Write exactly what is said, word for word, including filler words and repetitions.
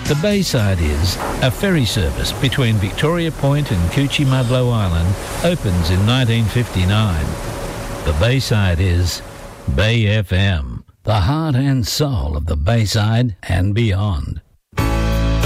The Bayside is a ferry service between Victoria Point and Cuchimudlo Island opens in nineteen fifty-nine. The Bayside is Bay F M, the heart and soul of the Bayside and beyond.